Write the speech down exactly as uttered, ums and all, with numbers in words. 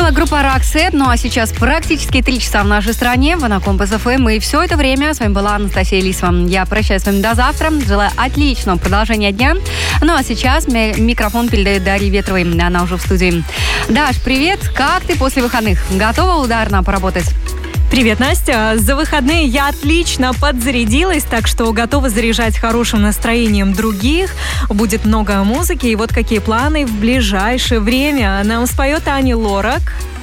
была группа Roxette, ну а сейчас практически три часа в нашей стране, в Анакомпас эф эм, и все это время с вами была Анастасия Лисова. Я прощаюсь с вами до завтра, желаю отличного продолжения дня. Ну а сейчас микрофон передает Дарье Ветровой, она уже в студии. Даш, привет, как ты после выходных? Готова ударно поработать? Привет, Настя. За выходные я отлично подзарядилась, так что готова заряжать хорошим настроением других. Будет много музыки, и вот какие планы в ближайшее время. Нам споет Ани Лорак.